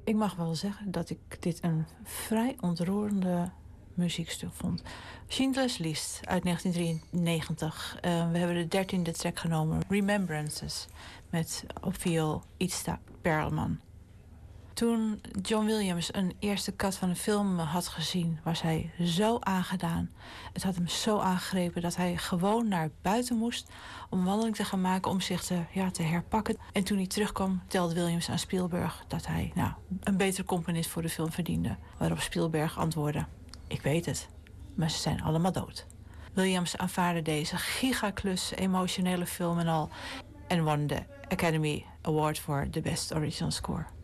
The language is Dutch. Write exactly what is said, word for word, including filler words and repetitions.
Ik mag wel zeggen dat ik dit een vrij ontroerende muziekstuk vond. Schindler's List uit negentien drieënnegentig. Uh, we hebben de dertiende track genomen, Remembrances, met op viool Itzhak Perlman. Toen John Williams een eerste cut van een film had gezien, was hij zo aangedaan. Het had hem zo aangegrepen dat hij gewoon naar buiten moest om een wandeling te gaan maken, om zich te, ja, te herpakken. En toen hij terugkwam, telde Williams aan Spielberg dat hij nou, een betere componist voor de film verdiende. Waarop Spielberg antwoordde: ik weet het, maar ze zijn allemaal dood. Williams aanvaarde deze gigaklus, emotionele film en al, en won de Academy Award voor de Best Original Score.